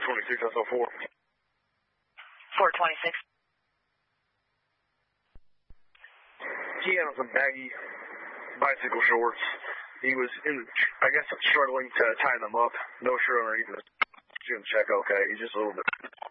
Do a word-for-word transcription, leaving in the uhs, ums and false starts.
twenty-six S O four. four twenty-six. He had on some baggy bicycle shorts. He was, in, I guess, struggling to tie them up. No shirt underneath it. Check, okay. He's just a little bit